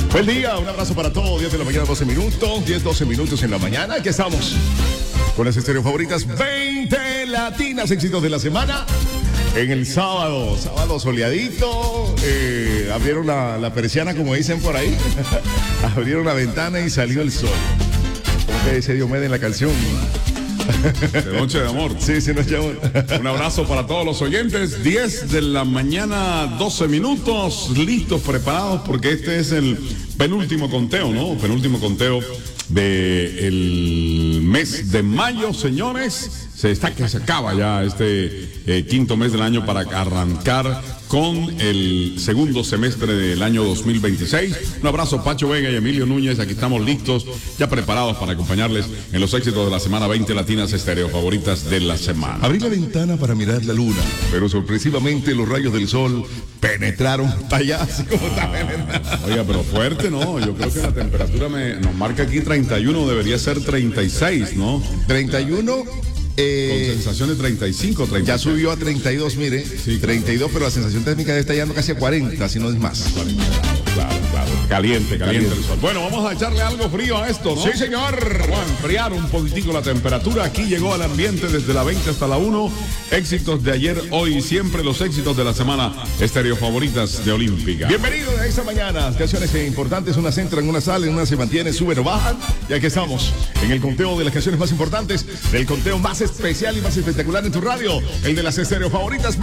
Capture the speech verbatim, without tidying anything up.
Buen día, un abrazo para todos. diez de la mañana, doce minutos. diez, doce minutos en la mañana. Aquí estamos con las estéreos favoritas. veinte latinas éxitos de la semana. En el sábado, sábado soleadito. Eh, abrieron la, la persiana, como dicen por ahí. Abrieron la ventana y salió el sol. Como que dice Diomedes en la canción. De noche de amor. Sí, sí, noche de amor. Un abrazo para todos los oyentes. diez de la mañana, doce minutos. Listos, preparados, porque este es el penúltimo conteo, ¿no? Penúltimo conteo del mes de mayo, señores. Se está que se acaba ya este eh, quinto mes del año para arrancar con el segundo semestre del año dos mil veintiséis. Un abrazo, Pacho Vega y Emilio Núñez. Aquí estamos listos, ya preparados para acompañarles en los éxitos de la semana. veinte latinas estéreo favoritas de la semana. Abrí la ventana para mirar la luna, pero sorpresivamente los rayos del sol penetraron hasta allá, así como está penetrando. Oiga, pero fuerte, ¿no? Yo creo que la temperatura me, nos marca aquí treinta y uno, debería ser treinta y seis, ¿no? treinta y uno. Eh, Con sensación de treinta y cinco, treinta y seis. Ya subió a treinta y dos, mire. Sí, claro. treinta y dos, pero la sensación térmica está llegando casi a cuarenta, si no es más. cuarenta, claro, claro. Caliente, caliente, caliente el sol. Bueno, vamos a echarle algo frío a esto, ¿no? Sí, señor. Vamos a enfriar un poquitico la temperatura. Aquí llegó al ambiente desde la veinte hasta la uno. Éxitos de ayer, hoy y siempre. Los éxitos de la semana estéreo favoritas de Olímpica. Bienvenido a esta mañana. Canciones importantes, unas entran, unas salen, unas se mantienen, suben o bajan. Y aquí estamos en el conteo de las canciones más importantes, del conteo más especial y más espectacular en tu radio, el de las estéreo favoritas.